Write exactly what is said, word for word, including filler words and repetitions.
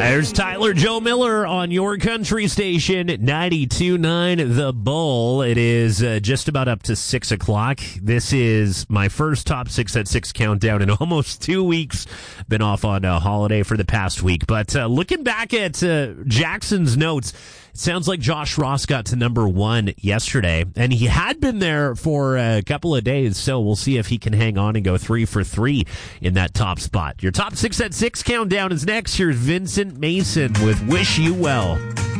There's Tyler Joe Miller on your country station, ninety-two point nine The Bull. It is uh, just about up to six o'clock. This is my first Top six at six countdown in almost two weeks. Been off on a holiday for the past week. But uh, looking back at uh, Jackson's notes, it sounds like Josh Ross got to number one yesterday, and he had been there for a couple of days, so we'll see if he can hang on and go three for three in that top spot. Your Top six at six countdown is next. Here's Vincent Mason with Wish You Well.